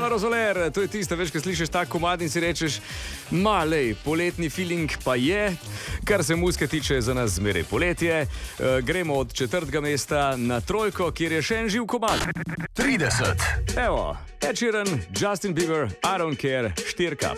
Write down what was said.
Rozoler, to je tisto, veš, ko slišiš ta komad in si rečeš, malej, poletni feeling pa je, kar se muzike tiče za nas zmeraj poletje. Gremo od 4. mesta na 3, kjer je še en živ komad. 30. Evo, Ed Sheeran, Justin Bieber, I Don't Care, 4.